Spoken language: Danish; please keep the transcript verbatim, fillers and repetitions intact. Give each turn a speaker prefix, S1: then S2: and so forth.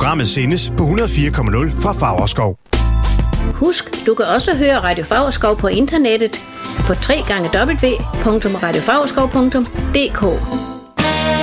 S1: Programmet sendes på hundrede og fire komma nul fra Favrskov.
S2: Husk, du kan også høre Radio Favrskov på internettet på w w w punktum radio favrskov punktum d k.